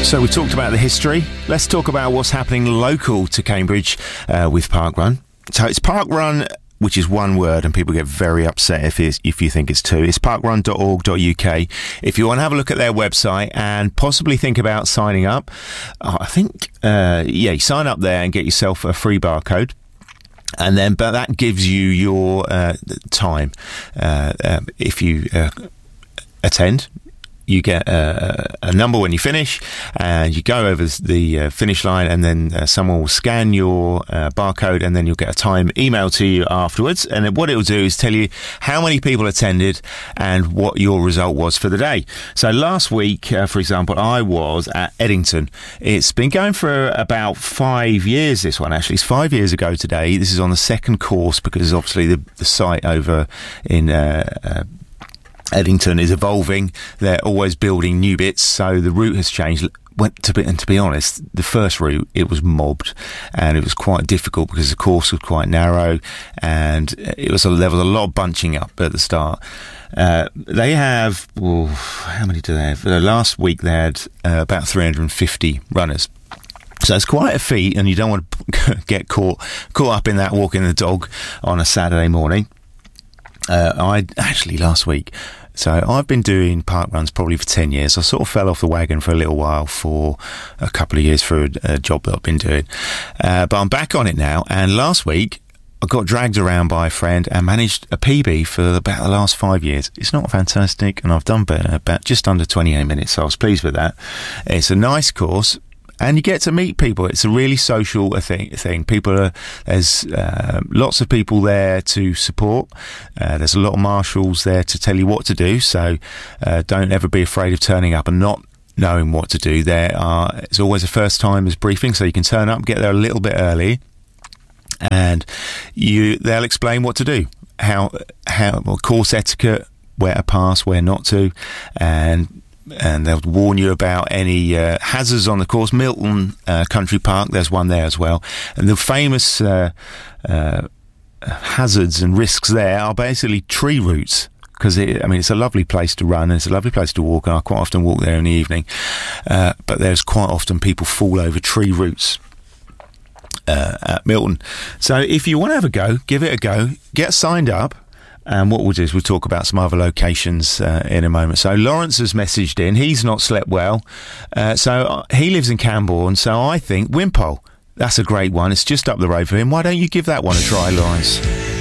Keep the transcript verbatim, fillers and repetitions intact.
So we talked about the history. Let's talk about what's happening local to Cambridge uh, with Parkrun. So it's Parkrun, which is one word, and people get very upset if it's, if you think it's two. It's parkrun dot org dot U K. If you want to have a look at their website and possibly think about signing up, uh, I think, uh, yeah, you sign up there and get yourself a free barcode. And then, but that gives you your uh, time. Uh, um, if you uh, attend, you get a, a number when you finish, and you go over the uh, finish line, and then uh, someone will scan your uh, barcode, and then you'll get a time emailed to you afterwards. And then what it will do is tell you how many people attended and what your result was for the day. So last week, uh, for example, I was at Eddington. It's been going for about five years, this one actually. It's five years ago today. This is on the second course, because obviously the, the site over in uh, uh, Eddington is evolving. They're always building new bits, so the route has changed. Went to be, and to be honest, the first route, it was mobbed, and it was quite difficult because the course was quite narrow, and it was a, there was a lot of bunching up at the start. Uh, they have, oh, how many do they have? Uh, last week they had uh, about three hundred fifty runners. So it's quite a feat, and you don't want to get caught caught up in that walking the dog on a Saturday morning. Uh, I actually last week. So I've been doing park runs probably for ten years. I sort of fell off the wagon for a little while for a couple of years for a, a job that I've been doing. Uh, but I'm back on it now. And last week I got dragged around by a friend and managed a P B for about the last five years. It's not fantastic, and I've done better, about just under twenty-eight minutes. So I was pleased with that. It's a nice course. And you get to meet people. It's a really social thing. thing. People are, there's uh, lots of people there to support. Uh, there's a lot of marshals there to tell you what to do. So uh, don't ever be afraid of turning up and not knowing what to do. There are, it's always a first timers briefing, so you can turn up, get there a little bit early, and you they'll explain what to do, how how well, course etiquette, where to pass, where not to, and. And they'll warn you about any uh, hazards on the course. Milton uh, Country Park, there's one there as well. And the famous uh, uh, hazards and risks there are basically tree roots. Because, I mean, it's a lovely place to run, and it's a lovely place to walk, and I quite often walk there in the evening. Uh, but there's quite often people fall over tree roots uh, at Milton. So if you want to have a go, give it a go. Get signed up. And what we'll do is we'll talk about some other locations uh, in a moment. So Lawrence has messaged in. He's not slept well. Uh, so he lives in Camborne. So I think Wimpole, that's a great one. It's just up the road for him. Why don't you give that one a try, Lawrence?